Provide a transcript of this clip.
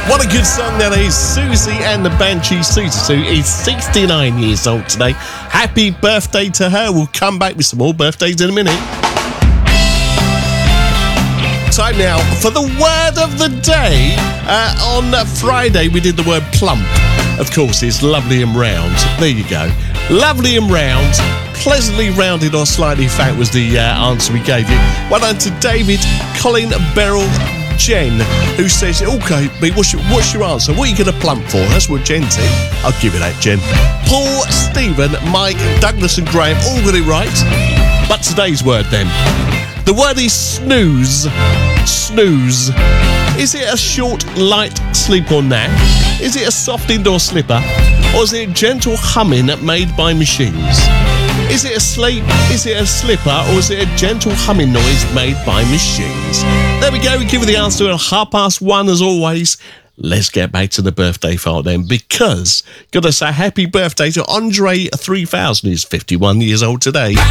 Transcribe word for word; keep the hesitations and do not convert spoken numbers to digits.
What a good song that is. Susie and the Banshee. Susie Sue is sixty-nine years old today. Happy birthday to her. We'll come back with some more birthdays in a minute. Time now for the word of the day. Uh, on Friday, we did the word plump. Of course, it's lovely and round. There you go. Lovely and round. Pleasantly rounded or slightly fat was the uh, answer we gave you. Well done to David, Colin, Beryl, Jen, who says, okay, but what's your, what's your answer? What are you going to plump for? That's what Jen said. I'll give you that, Jen. Paul, Stephen, Mike, Douglas and Graham all got it right. But today's word then. The word is snooze. Snooze. Is it a short, light sleep or nap? Is it a soft indoor slipper? Or is it a gentle humming made by machines? Is it a sleep? Is it a slipper? Or is it a gentle humming noise made by machines? There we go. We give you the answer at half past one as always. Let's get back to the birthday file then, because gotta say happy birthday to Andre three thousand, who's fifty-one years old today.